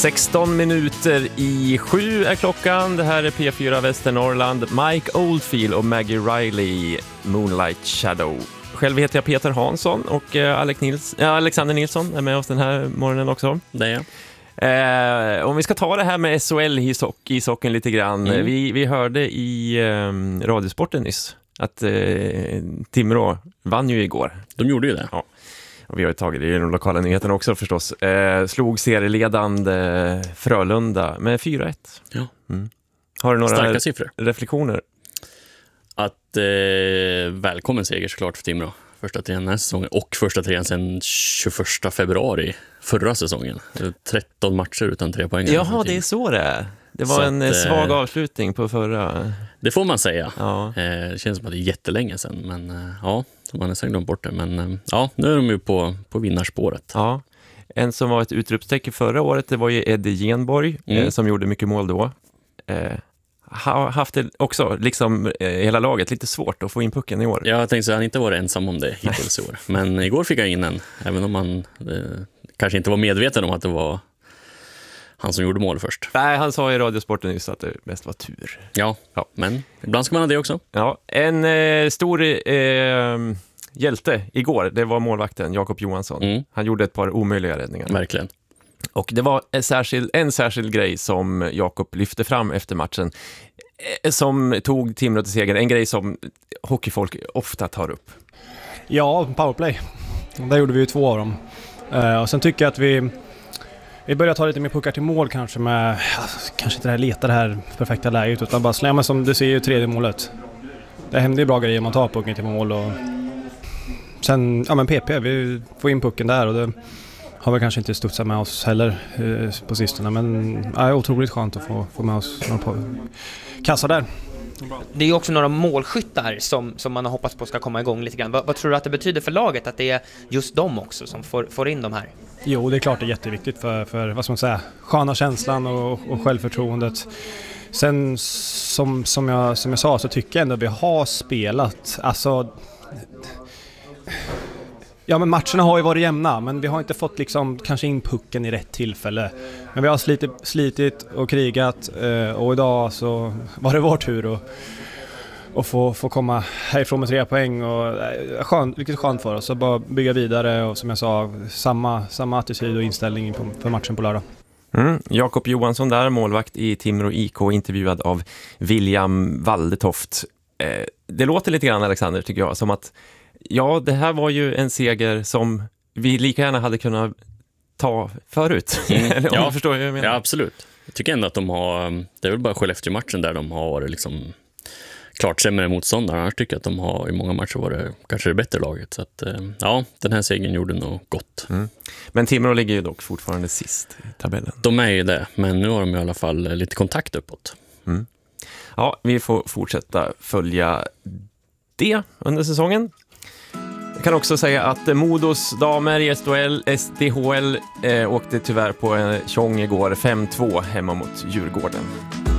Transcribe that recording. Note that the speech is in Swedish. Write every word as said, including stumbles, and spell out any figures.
sexton minuter i sju är klockan. Det här är P fyra Västernorrland. Mike Oldfield och Maggie Riley, Moonlight Shadow. Själv heter jag Peter Hansson och Alex Nils, ja, Alexander Nilsson är med oss den här morgonen också. Det är jag. Eh, om vi ska ta det här med S H L-ishockeyn lite grann. Mm. Vi, vi hörde i eh, Radiosporten nyss att eh, Timrå vann ju igår. De gjorde ju det. Ja. Och vi har ju tagit det i de lokala nyheterna också förstås. Eh, slog serieledande Frölunda med fyra ett. Ja. Mm. Har du några starka siffror. reflektioner? Att eh, välkommen seger såklart för Timrå. Första trean den här säsongen och första trean sedan tjugoförsta februari förra säsongen. tretton matcher utan tre poäng. Jaha, det är så det är. Det var så en att, svag avslutning på förra. Det får man säga. Ja. Eh, det känns som att det är jättelänge sedan. Men eh, ja, de har nästan glömt bort det. Men eh, ja, nu är de ju på, på vinnarspåret. Ja. En som var ett utropstecken förra året, det var ju Eddie Genborg mm. eh, som gjorde mycket mål då. Eh, har haft det också, liksom eh, hela laget, lite svårt att få in pucken i år. Jag tänkte att han inte var ensam om det hittills i år. Men igår fick jag in en, även om han eh, kanske inte var medveten om att det var han som gjorde mål först. Nej, han sa i Radiosporten just att det mest var tur. Ja, ja. Men ibland ska man ha det också. Ja, en eh, stor eh, hjälte igår, det var målvakten Jakob Johansson. Mm. Han gjorde ett par omöjliga räddningar. Verkligen. Och det var en särskild, en särskild grej som Jakob lyfte fram efter matchen eh, som tog Timrå till seger. En grej som hockeyfolk ofta tar upp. Ja, powerplay. Där gjorde vi ju två av dem. Uh, och sen tycker jag att vi Vi börjar ta lite mer puckar till mål kanske med, kanske inte det här leta det här perfekta läget utan bara slänga, som du ser ju tredje målet. Det händer ju bra grejer om man tar pucken till mål och sen, ja men P P, vi får in pucken där och det har väl kanske inte studsat med oss heller eh, på sistone, men ja, det är otroligt skönt att få, få med oss några på kassa där. Det är ju också några målskyttar som, som man har hoppats på ska komma igång lite grann. Vad, vad tror du att det betyder för laget att det är just de också som får, får in de här? Jo, det är klart det är jätteviktigt för, för vad ska man säga, sköna känslan och, och självförtroendet. Sen som, som, jag, som jag sa så tycker jag ändå att vi har spelat, alltså ja men matcherna har ju varit jämna men vi har inte fått liksom kanske in pucken i rätt tillfälle. Men vi har slitit, slitit och krigat och idag så var det vår tur och och få, få komma härifrån med tre poäng och skönt, vilket är skönt för oss att bara bygga vidare och som jag sa samma, samma attityd och inställning på, för matchen på lördag. Mm. Jakob Johansson där, målvakt i Timrå I K, intervjuad av William Waldetoft. Eh, det låter lite grann, Alexander, tycker jag, som att ja, det här var ju en seger som vi lika gärna hade kunnat ta förut. Mm. Ja, förstår jag menar. Ja, absolut. Jag tycker ändå att de har, det är väl bara Skellefteå-matchen där de har varit liksom klart sämre motståndare. Annars tycker jag att de har i många matcher varit kanske det bättre laget. Så att, ja, den här segern gjorde nog gott. Mm. Men Timrå ligger ju dock fortfarande sist i tabellen. De är ju det, men nu har de i alla fall lite kontakt uppåt. Mm. Ja, vi får fortsätta följa det under säsongen. Jag kan också säga att Modos damer i S D H L eh, åkte tyvärr på en tjong igår fem två hemma mot Djurgården.